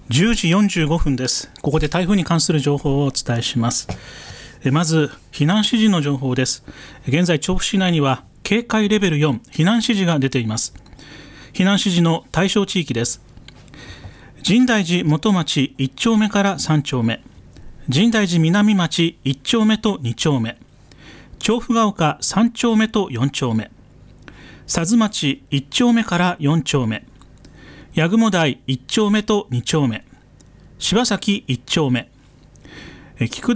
10時45分です。ここで台風に関する情報をお伝えします。まず避難指示の情報です。現在調布市内には警戒レベル4避難指示が出ています。避難指示の対象地域です。深大寺元町1丁目から3丁目、深大寺南町1丁目と2丁目、調布が丘3丁目と4丁目、佐津町1丁目から4丁目、八雲台1丁目と2丁目、柴崎1丁目、菊